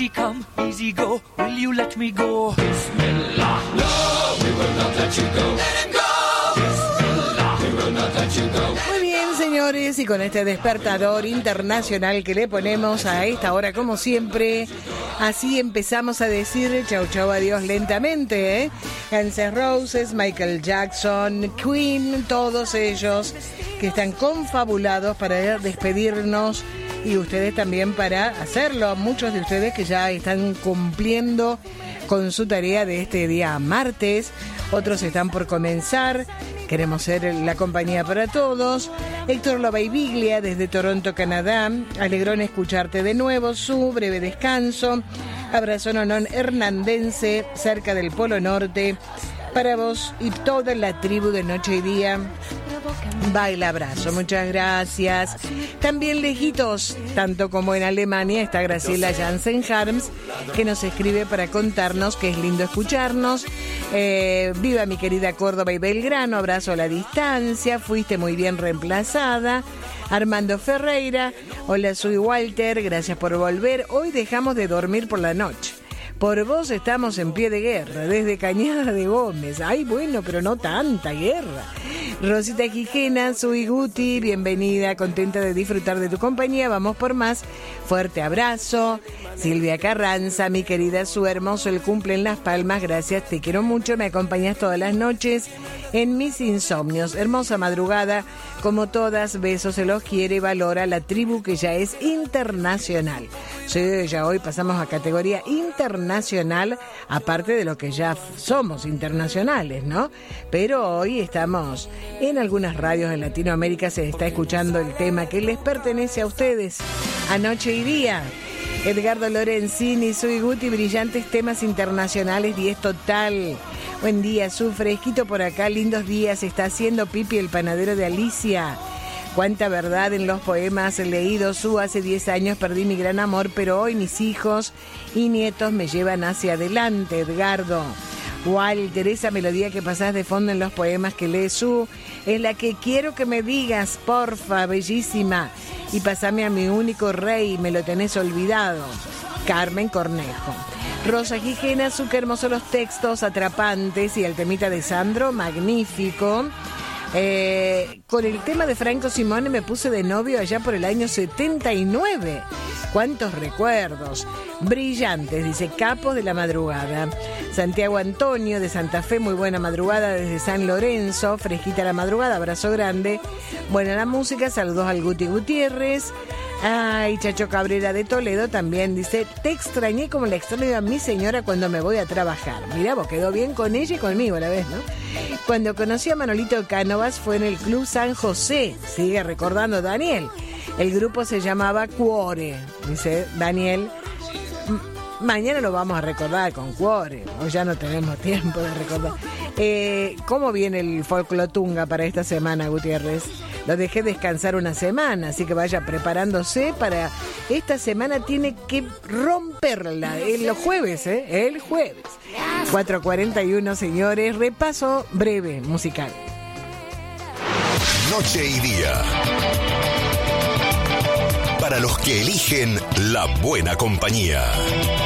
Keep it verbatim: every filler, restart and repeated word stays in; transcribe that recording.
Easy come, easy go, will you let me go? Bismillah, no, we will not let you go. Let him go. Bismillah, we will not let you go. Muy bien, señores, y con este despertador internacional que le ponemos a esta hora, como siempre, así empezamos a decir chau chau adiós lentamente, ¿eh? Guns N' Roses, Michael Jackson, Queen, todos ellos que están confabulados para despedirnos y ustedes también para hacerlo. Muchos de ustedes que ya están cumpliendo con su tarea de este día martes, otros están por comenzar. Queremos ser la compañía para todos. Héctor Lobaibiglia desde Toronto, Canadá. Alegrón escucharte de nuevo, su breve descanso. Abrazo nonón hernandense cerca del Polo Norte. Para vos y toda la tribu de Noche y Día. Baila abrazo, muchas gracias. También lejitos, tanto como en Alemania, está Graciela Jansen-Harms, que nos escribe para contarnos que es lindo escucharnos. Eh, viva mi querida Córdoba y Belgrano, abrazo a la distancia, fuiste muy bien reemplazada. Armando Ferreira, hola, soy Walter, gracias por volver. Hoy dejamos de dormir por la noche. Por vos estamos en pie de guerra, desde Cañada de Gómez. Ay, bueno, pero no tanta guerra. Rosita Gijena, soy Guti, bienvenida, contenta de disfrutar de tu compañía, vamos por más. Fuerte abrazo. Silvia Carranza, mi querida, su hermoso el cumple en Las Palmas, gracias, te quiero mucho, me acompañas todas las noches en mis insomnios. Hermosa madrugada, como todas, besos, se los quiere y valora la tribu que ya es internacional. Sí, ya hoy pasamos a categoría internacional, aparte de lo que ya somos internacionales, ¿no? Pero hoy estamos en algunas radios en Latinoamérica, se está escuchando el tema que les pertenece a ustedes, a Noche y Día. Edgardo Lorenzini, soy Guti, brillantes temas internacionales, diez total. Buen día, su fresquito por acá, lindos días, está haciendo Pipi el panadero de Alicia. Cuánta verdad en los poemas leídos, su hace diez años perdí mi gran amor, pero hoy mis hijos y nietos me llevan hacia adelante, Edgardo. Walter, esa melodía que pasás de fondo en los poemas que lees su, es la que quiero que me digas, porfa, bellísima. Y pasame a mi único rey, me lo tenés olvidado. Carmen Cornejo. Rosa Gijena, su que hermoso los textos atrapantes y el temita de Sandro, magnífico. Eh, con el tema de Franco Simone me puse de novio allá por el año setenta y nueve. Cuántos recuerdos. Brillantes, dice, capos de la madrugada. Santiago Antonio de Santa Fe, muy buena madrugada desde San Lorenzo. Fresquita la madrugada, abrazo grande. Buena la música, saludos al Guti Gutiérrez. Ay, Chacho Cabrera de Toledo también dice, te extrañé como la extraño a mi señora cuando me voy a trabajar. Mirá, vos quedó bien con ella y conmigo a la vez, ¿no? Cuando conocí a Manolito Cánovas fue en el Club San José, sigue recordando Daniel. El grupo se llamaba Cuore, dice Daniel. M- mañana lo vamos a recordar con Cuore, o ya no tenemos tiempo de recordar. Eh, ¿Cómo viene el folclotunga para esta semana, Gutiérrez? Lo dejé descansar una semana, así que vaya preparándose para... Esta semana tiene que romperla, el los jueves, ¿eh? El jueves. cuatro cuarenta y uno, señores, repaso breve musical. Noche y Día. Para los que eligen la buena compañía.